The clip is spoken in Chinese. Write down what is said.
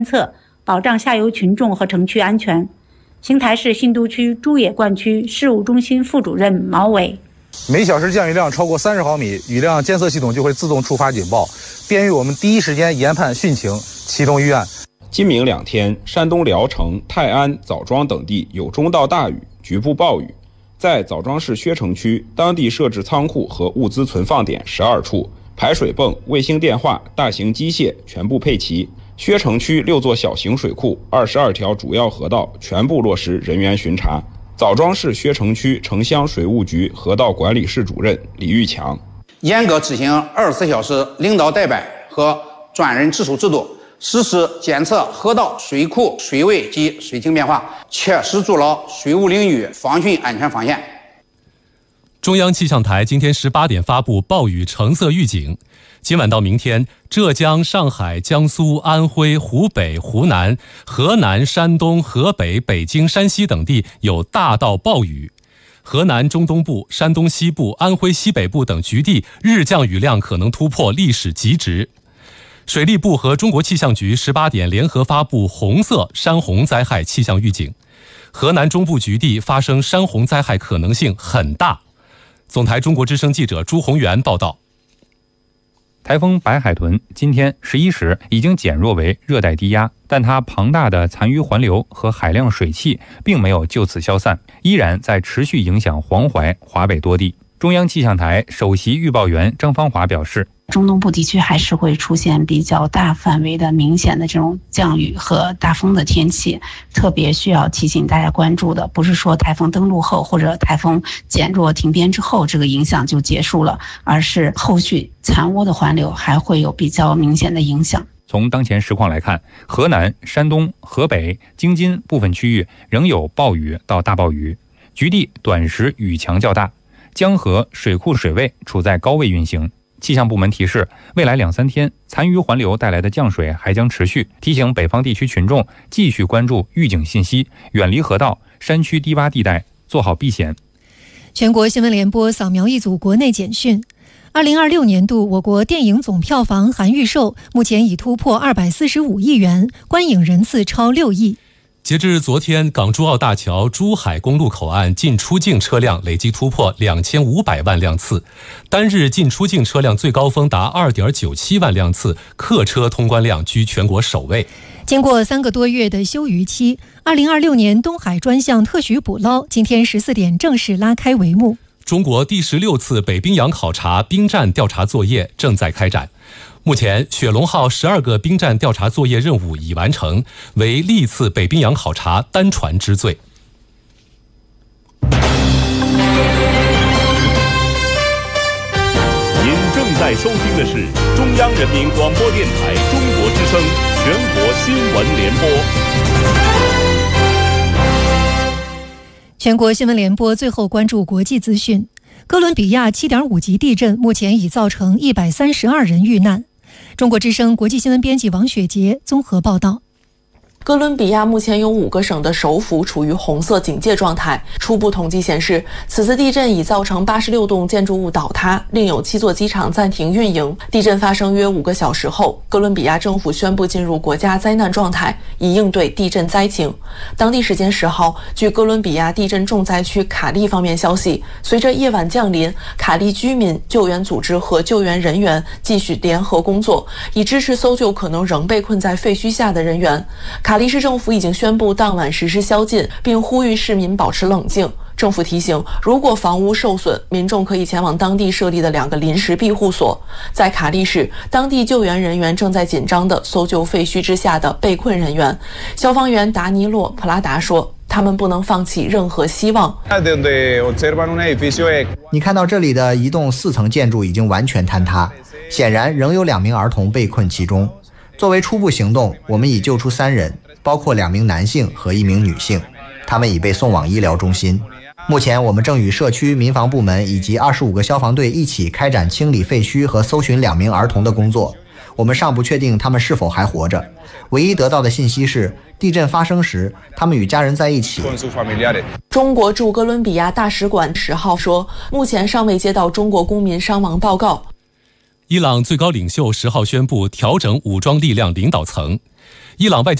测，保障下游群众和城区安全。邢台市新都区朱野灌区事务中心副主任毛伟： 每小时降雨量超过30毫米，雨量监测系统就会自动触发警报，便于我们第一时间研判汛情，启动预案。 今明2天，山东聊城、泰安、枣庄等地有中到大雨，局部暴雨。在枣庄市薛城区，当地设置仓库和物资存放点12处，排水泵、卫星电话、大型机械全部配齐。薛城区6座小型水库、22条主要河道全部落实人员巡查。枣庄市薛城区城乡水务局河道管理室主任李玉强： 严格执行24小时领导代办和专人值守制度，实时监测河道、水库、水位及水情变化，切实筑牢水务领域防汛安全防线。 中央气象台今天18点发布暴雨橙色预警，今晚到明天，浙江、上海、江苏、安徽、湖北、湖南、河南、山东、河北、北京、山西等地有大到暴雨。河南中东部、山东西部、安徽西北部等局地日降雨量可能突破历史极值。水利部和中国气象局18点联合发布红色山洪灾害气象预警，河南中部局地发生山洪灾害可能性很大。总台中国之声记者朱宏元报道。 台风白海豚今天11时已经减弱为热带低压，但它庞大的残余环流和海量水汽并没有就此消散，依然在持续影响黄淮、华北多地。中央气象台首席预报员张芳华表示， 中东部地区还是会出现比较大范围的明显的这种降雨和大风的天气，特别需要提醒大家关注的，不是说台风登陆后或者台风减弱停边之后这个影响就结束了，而是后续残涡的环流还会有比较明显的影响。 从当前实况来看，河南、山东、河北、京津部分区域仍有暴雨到大暴雨，局地短时雨强较大，江河水库水位处在高位运行。气象部门提示，未来2-3天残余环流带来的降水还将持续，提醒北方地区群众继续关注预警信息，远离河道、山区低洼地带，做好避险。 全国新闻联播扫描一组国内简讯。2026年度我国电影总票房含预售目前已突破245亿元，观影人次超6亿。 截至昨天，港珠澳大桥珠海公路口岸进出境车辆累计突破2500万辆次，单日进出境车辆最高峰达2.97万辆次，客车通关量居全国首位。 经过3个多月的休渔期，2026年东海专项特许捕捞今天14点正式拉开帷幕。 中国第16次北冰洋考察冰战调查作业正在开展。目前，雪龙号12个冰战调查作业任务已完成，为历次北冰洋考察单船之最。 您正在收听的是中央人民广播电台中国之声全国新闻联播。 全国新闻联播最后关注国际资讯。哥伦比亚7.5级地震目前已造成132人遇难。中国之声国际新闻编辑王雪杰综合报道。 哥伦比亚目前有5个省的首府处于红色警戒状态。初步统计显示，此次地震已造成86栋建筑物倒塌，另有7座机场暂停运营。地震发生约5个小时后，哥伦比亚政府宣布进入国家灾难状态，以应对地震灾情。当地时间10号，据哥伦比亚地震重灾区卡利方面消息，随着夜晚降临，卡利居民、救援组织和救援人员继续联合工作，以支持搜救可能仍被困在废墟下的人员。卡利市政府已经宣布当晚实施宵禁，并呼吁市民保持冷静。政府提醒，如果房屋受损，民众可以前往当地设立的2个临时庇护所。在卡利市，当地救援人员正在紧张地搜救废墟之下的被困人员。消防员达尼洛·普拉达说，他们不能放弃任何希望。 你看到这里的一栋4层建筑已经完全坍塌，显然仍有2名儿童被困其中。作为初步行动，我们已救出3人，包括2名男性和1名女性，他们已被送往医疗中心。目前我们正与社区民防部门以及25个消防队一起开展清理废墟和搜寻2名儿童的工作。我们尚不确定他们是否还活着，唯一得到的信息是，地震发生时他们与家人在一起。 中国驻哥伦比亚大使馆10号说，目前尚未接到中国公民伤亡报告。 伊朗最高领袖10号宣布调整武装力量领导层。伊朗外交